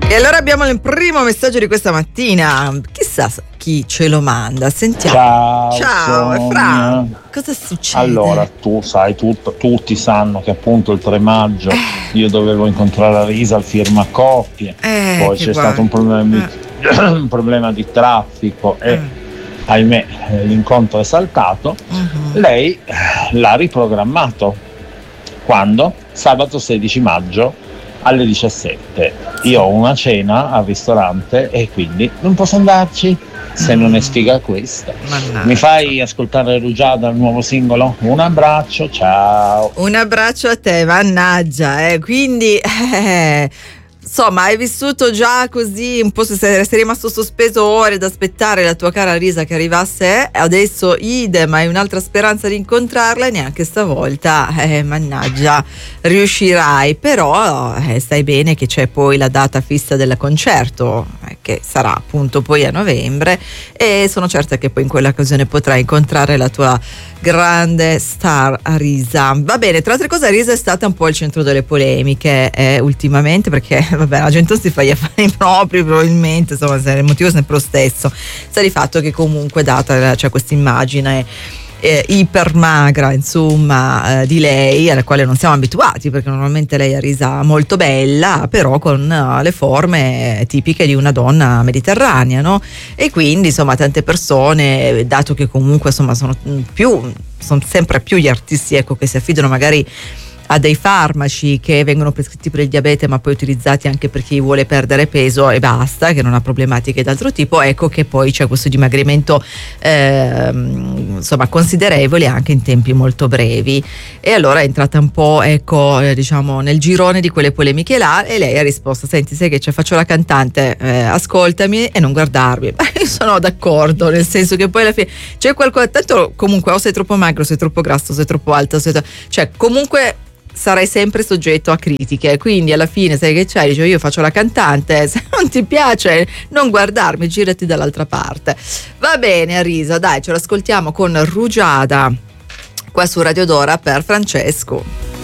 E allora abbiamo il primo messaggio di questa mattina. Chissà chi ce lo manda. Sentiamo. Ciao Fra. Cosa succede? Allora, tu sai tutto, tutti sanno che appunto il 3 maggio io dovevo incontrare Arisa al firma coppie, poi c'è stato un problema di traffico e ahimè l'incontro è saltato. Lei l'ha riprogrammato. Quando? Sabato 16 maggio alle 17. Io ho una cena al ristorante e quindi non posso andarci se non è sfiga questa. Mi fai ascoltare Rugiada, il nuovo singolo? Un abbraccio, ciao. Un abbraccio a te, mannaggia, quindi insomma, hai vissuto già così un po', sei rimasto sospeso ore ad aspettare la tua cara Risa che arrivasse, adesso idem, hai un'altra speranza di incontrarla e neanche stavolta, mannaggia, riuscirai, però stai bene che c'è poi la data fissa del concerto, che sarà appunto poi a novembre, e sono certa che poi in quell'occasione potrai incontrare la tua grande star Arisa. Va bene, tra altre cose Arisa è stata un po' al centro delle polemiche ultimamente, perché vabbè, la gente non si fa gli affari propri, probabilmente, insomma, il motivo è sempre lo stesso. Sta di fatto che comunque data c'è questa immagine ipermagra, insomma, di lei, alla quale non siamo abituati, perché normalmente lei è risa molto bella, però con le forme tipiche di una donna mediterranea, no? E quindi insomma tante persone, dato che comunque insomma sono sempre più gli artisti, ecco, che si affidano magari a dei farmaci che vengono prescritti per il diabete ma poi utilizzati anche per chi vuole perdere peso e basta, che non ha problematiche d'altro tipo, ecco che poi c'è questo dimagrimento insomma considerevole anche in tempi molto brevi, e allora è entrata un po', ecco, diciamo nel girone di quelle polemiche là, e lei ha risposto: senti, sai che c'è, faccio la cantante, ascoltami e non guardarmi. Io sono d'accordo, nel senso che poi alla fine c'è qualcosa, tanto comunque o sei troppo magro, sei troppo grasso, sei troppo alto, cioè comunque sarai sempre soggetto a critiche, quindi alla fine sai che c'è, dice io faccio la cantante, se non ti piace non guardarmi, girati dall'altra parte. Va bene Arisa, dai, ce l'ascoltiamo con Rugiada qua su Radio Dora per Francesco.